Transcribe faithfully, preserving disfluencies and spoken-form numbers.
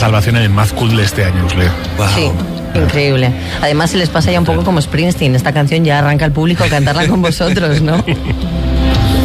salvación en el Mad Cool de este año, Leo. Wow. Sí. Increíble. Además se les pasa ya un poco como Springsteen. Esta canción ya arranca al público a cantarla con vosotros, ¿no?